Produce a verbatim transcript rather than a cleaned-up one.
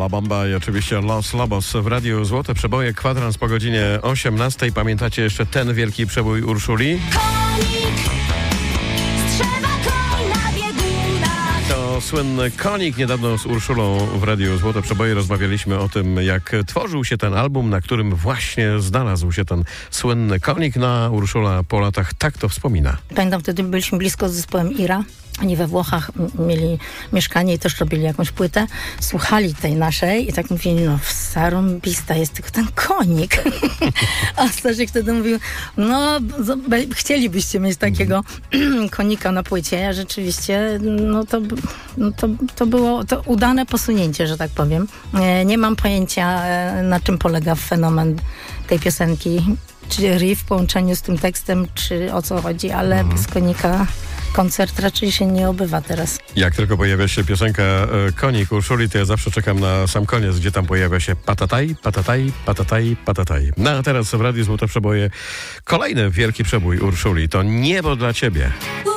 La Bamba i oczywiście Los Lobos w Radiu Złote Przeboje, kwadrans po godzinie osiemnastej. Pamiętacie jeszcze ten wielki przebój Urszuli? Konik strzela koń na biegunach. To słynny Konik. Niedawno z Urszulą w Radiu Złote Przeboje rozmawialiśmy o tym, jak tworzył się ten album, na którym właśnie znalazł się ten słynny Konik. Na Urszula po latach tak to wspomina. Pamiętam, wtedy byliśmy blisko z zespołem Ira. Oni we Włochach m- mieli mieszkanie i też robili jakąś płytę. Słuchali tej naszej i tak mówili, no zarąbista jest tylko ten Konik. A Stasiek wtedy mówił, no z- chcielibyście mieć takiego konika na płycie. Ja rzeczywiście, no to, no to, to było to udane posunięcie, że tak powiem. Nie, nie mam pojęcia, na czym polega fenomen tej piosenki. Czy riff w połączeniu z tym tekstem, czy o co chodzi, ale mhm. bez konika koncert raczej się nie obywa teraz. Jak tylko pojawia się piosenka e, Konik Urszuli, to ja zawsze czekam na sam koniec, gdzie tam pojawia się patataj, patataj, patataj, patataj. No a teraz w Radiu Złote Przeboje kolejny wielki przebój Urszuli. To Niebo dla ciebie.